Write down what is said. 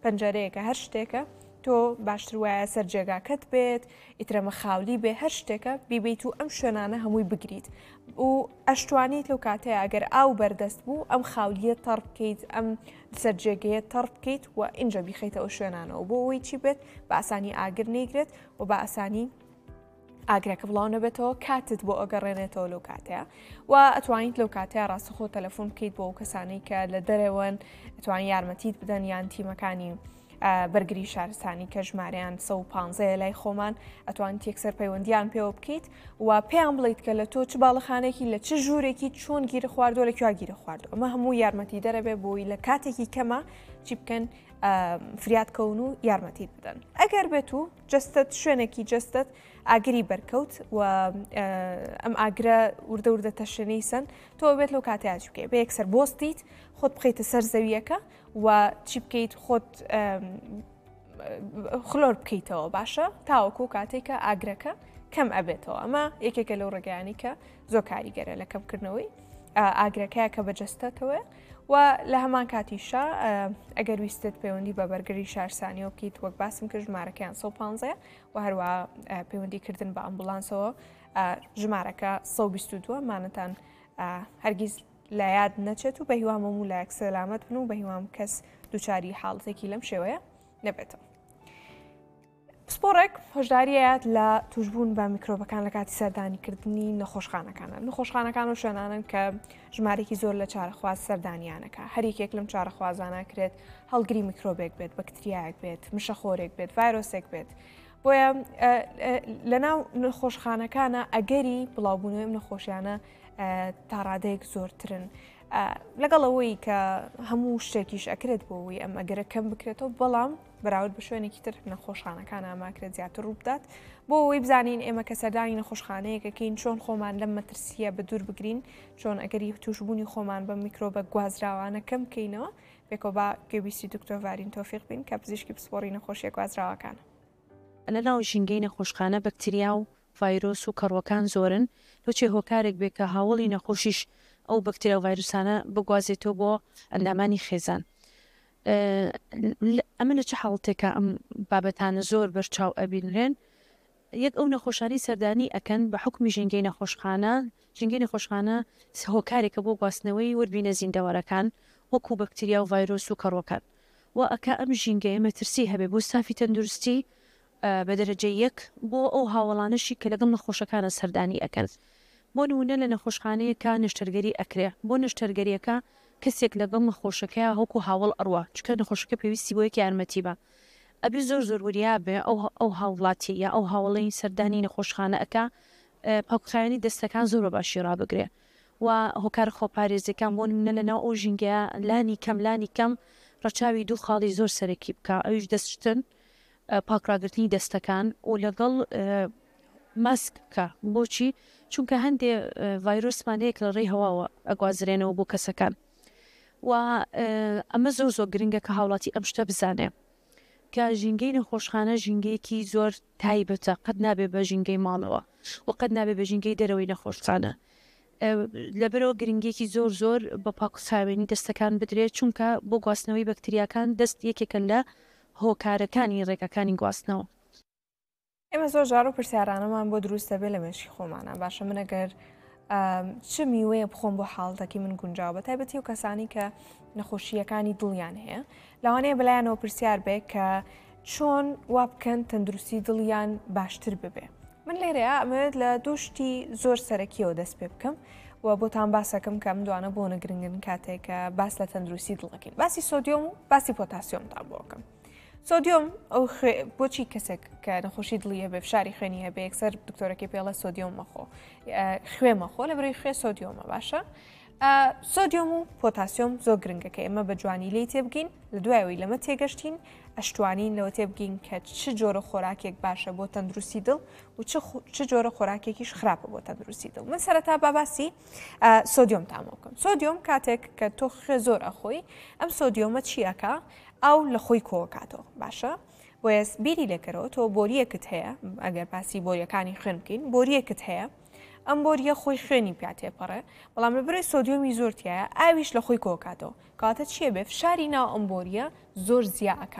پەنجەرەیەکە هەر شتێکە تۆ باشتر وایە سەر جێگاکەت بێت ئیترەمە خاولی بێ هەر شتێکە بیبیت و ئەم شوێنانە هەمووی بگریت و ئەشتوانیت لەو کاتەیە ئەگەر ئاو بەردەست بوو ئەم خاولیە تەڕ بکەیت ئەم سەرجێگەیە تەڕ بکەیت و ئینجا بیخیتە ئەو شوێنانەوە بۆ ئەوەی چی بێت بە ئاسانی ئاگر نەیگرێت و بە ئاسانی ئاگرەکە بڵاو نەبێتەوە کاتت بۆ ئەگەڕێنێتەوە لەو کاتەیە و ئەتوانیت لەو کاتەیە ڕاستەخۆ تەلەفۆن بکەیت بۆ ئەو کەسانەی کە لە دەرەوەن ئەتوانین یارمەتیت بدەن یان تیمەکانی بەرگری شارستانی کە ژمارەیان 150 لای خۆمان ئەتوانیت یەکسەر پەیوەندیان پێوە بکەیت و پێیان بڵیت کە لە تۆ چ باڵەخانێکی لە چ ژوورێکی چۆن گیرە خواردۆ لە کووا گیرە خواردو ئەمە هەموو یارمەتی دەرەبێ بۆی لە کاتێکی کەمە چی بکەن فریادکەون و یارمەتیت بدەن ئەگەر بێت و جستت شوێنێکی جستت ئاگری بەرکەوت و ئەم ئاگرە وردە وردە تەشێنەی سن تۆ بێت لەو کاتیاچ بکەیت بە یەکسەر بۆستیت خۆت بخیتە سەر زەویەکە و چی بکەیت خۆت خلۆر بکەیتەوە باشە تاوەکو کاتێکە ئاگرەکە کەم ئەبێتەوە ئەمە یەکێکە لەو ڕێگەیانی کە زۆر کاریگەرە لە کەمکردنەوەی ئاگرەکەیە کە بەجەستێتەوە و لە هەمان کاتیشە ئەگەر ویستت پەیوەندی بە بەرگری شارسانیەوە بکەیت وەک باسم کرد ژمارەکەیان 150 و هەروە پەیوەندیکردن بە ئەمبولانسەوە ژمارەکە 122 مانەتان هەرگیز لا یاد نەچێت و بە هیوام هەموو لایەک سەلامەت بن و بە هیوام کەس دووچاری حاڵەتێکی لەم شێوەیە نەبێتەوە. سپۆڕێک هۆشداریەت لە توشبوون بە میکرۆبەکان لە کاتی سەردانیکردنی نەخۆشخانەکانە. نەخۆشخانەکان و شوێنانن کە ژمارێکی زۆر لە چارەخواز سەردانیانەکە. هەریەکێک لەم چارەخوازانە کرێت هەڵگری میکرۆبێک بێت، بەکتریایەک بێت، مشەخۆرێک بێت، ڤایرۆسێک بێت. بۆیە لەناو نەخۆشخانەکانە ئەگەری بڵاوبوونەوەی ئەم نەخۆشیانە تا ڕادەیەک زۆرترن. لەگەڵەوەی کە هەموو شتێکیش ئەکرێت بۆەوەی ئەم ئەگەرە کەم بکرێتەوە بەڵام بەراورد بە شوێنێکی تر نەخۆشخانەکان ئاماکرێت زیاتر ڕوو بدات بۆ ئەوەی بزانین ئێمە کە سەردانی نەخۆشخانەیەکەکەین چۆن خۆمان لەم مەترسیە بە دوور بگرین چۆن ئەگەری توشبوونی خۆمان بە میکرۆبە گوازراوانە کەم بکەینەوە پێکۆ با گوێبیستی دکتۆر ڤارین تۆفیق بین کە پزیشکی پسپۆڕی نەخۆشیە گوازراوەکانە. لەناو ژینگەی نەخۆشخانە بەکتریا و ڤایرۆس و کەڕوەکان زۆرن لۆچێ هۆکارێک بێت کە هاوڵی نەخۆشیش ئەو بەکتریا و ڤایرۆسانە بگوازێتەوە بۆ ئەندامانی خێزان. ئەمە لە چه حاڵتێکە ئەم بابەتانە زۆر بەرچاو ئەبینرێن یەک ئەو نەخۆشانی سەردانی ئەکەن بە حکمی ژینگەی نەخۆشخانە ژینگەی نەخۆشخانە هۆکارێکە بۆ گواستنەوەی وەربینە زیندەوەرەکان وەکو بەکتریا و ڤایرۆس و کەڕوەکان و ئەکا ئەم ژینگەیە مەترسی هەبێ بۆ سافی تەندروستی بە دەرەجە یەک بۆ ئەو هاوڵانەشی کە لەگەڵ نەخۆشەکانە سەردانی ئەکەن. بۆ نمونە لە نەخۆشخانەیەکە نیشتەرگەری ئەکرێ بۆ نیشتەرگەریەکە کەسێک لەگەڵ نەخۆشەکە هەوکو هاوڵ ئەڕوە چکە نەخۆشەکە پێویستی بۆ یەکی یارمەتی بە ئەبێ زۆر زۆروریا بێ ئەو هاوڵاتی یا ئەو هاوڵەی سەردانی نەخۆشخانە ئەکا پاکخایانی دەستەکان زۆر بە باشی ڕابگرێ و هۆکار خۆپارێزەکان بۆ نمونە لەناو ئەو ژینگەیە لانی کەم ڕەچاوی دوو خاڵی زۆر سەرەکی بکە ئەویش دەستشتن پاکراگرتنی دەستەکان و لەگەڵ ماسک بکە بۆچی چونکە هەندێ ڤایرۆسمانەیەک لە ڕێی هەواوە ئەگوازرێنەوە بۆ کەسەکان و ئەمە زۆر گرنگە کە هاوڵاتی ئەم شتە بزانێ کە ژینگەی نەخۆشخانە ژینگەیەکی زۆر تایبەتە قەت نابێ بە ژینگەی ماڵەوە و قەت نابێ بە ژینگەی دەرەوەی نەخۆشخانە لەبەرەوە گرنگێکی زۆر بە پاکوساوێنی دەستەکان بدرێت چونکە بۆ گواستنەوەی بەکتریاکان دەست یەکێکن لە هۆکارەکانی ڕێگەکانی گواستنەوە. ئێمە زۆر جار و پرسیارانەمان بۆ دروستە بێ لە مێشکی خۆمانە باشە من ئەگەر چ میوەیە بخۆم بۆ حاڵەتێکی من گونجاو بە تایبەتی و کەسانی کە نەخۆشیەکانی دڵیان هەیە لەوانەیە بەلایەنەوە پرسیار بێ کە چۆن وا بکەن تەندروستی دڵیان باشتر ببێ. من لێرەیە ئەمەوێت لە دوو شتی زۆر سەرەکیەوە دەست پێ بکەم و بۆتان باسەکەم کەم دوانە بۆ نەگرنگن کاتێککە باس لە تەندروستی دڵەکەین باسی سۆدیۆم و باسی پۆتاسیۆمتان بۆکەم. سۆدیۆم ئەو بۆچی کەسێک کە نەخۆشی دڵی هەبێ فشاری خوێنی هەبێ یەکسەر دکتۆرەکەی پێڵە سۆدیۆم مەخۆ خوێ مەخۆ لە بەرەی خوێ سۆدیۆمە باشە. سۆدیۆم و پۆتاسیۆم زۆر گرنگەکە ئێمە بە جوانی لی تێبگین لە دوایەوەی لەمە تێگەشتین ئەشتوانین لەوە تێبگین کە چ جۆرە خۆراکێک باشە بۆ تەندروستی دڵ و چ جۆرە خۆراکێکیش خراپە بۆ تەندروستی دڵ. من سەرەتا باسی سۆدیۆم تامۆکەم. سۆدیۆم کاتێک کە تۆ خوێ زۆر ئەخۆی ئەم سۆدیۆمە چیەکە ئەو لە خۆی کۆکاتەوە باشە بۆیە بیری لێکەرەوە تۆ بۆریەکت هەیە ئەگەر باسی بۆریەکانی خوێن بکەین بۆریەکت هەیە ئەم بۆریە خۆی خوێنی پیا تێپەڕێ بەڵام لە بەرەی سۆدیۆمی زۆرتیایە ئاویش لە خۆی کۆکاتەوە کاتە چیە بێ فشاری ناو ئەم بۆریە زۆر زیادەکە